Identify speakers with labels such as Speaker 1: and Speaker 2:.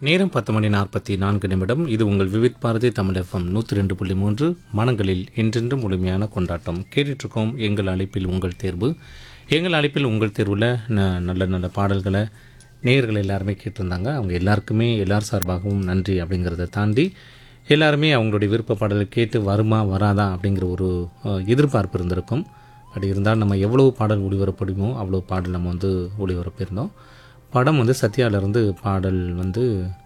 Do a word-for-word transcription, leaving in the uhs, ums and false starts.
Speaker 1: நேரம் பத்து மணி நாற்பத்தி நான்கு நிமிடம். இது உங்கள் விவித் பாரதி தமிழ் எஃப்எம் நூற்றி ரெண்டு புள்ளி மூன்று. மனங்களில் என்றென்றும் முழுமையான கொண்டாட்டம் கேட்டுட்ருக்கோம். எங்கள் அழைப்பில் உங்கள் தேர்வு. எங்கள் அழைப்பில் உங்கள் தேர்வில் ந நல்ல நல்ல பாடல்களை நேயர்கள் எல்லாருமே கேட்டிருந்தாங்க. அவங்க எல்லாருக்குமே எல்லார் சார்பாகவும் நன்றி. அப்படிங்கிறத தாண்டி எல்லாருமே அவங்களுடைய விருப்ப பாடலை கேட்டு வருமா வராதா அப்படிங்கிற ஒரு அஹ், எதிர்பார்ப்பு இருந்திருக்கும். அப்படி இருந்தால் நம்ம எவ்வளவு பாடல் ஒளிபரப்படுமோ அவ்வளோ பாடல் நம்ம வந்து ஒளிபரப்பியிருந்தோம். படம் வந்து சத்யாவிலேருந்து பாடல் வந்து